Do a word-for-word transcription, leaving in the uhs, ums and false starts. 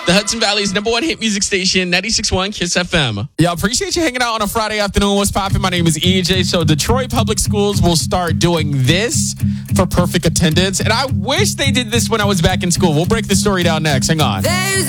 The Hudson Valley's number one hit music station, ninety-six point one Kiss F M. Yeah, appreciate you hanging out on a Friday afternoon. What's poppin'? My name is E J. So Detroit Public Schools will start doing this for perfect attendance. And I wish they did this when I was back in school. We'll break the story down next. Hang on. There's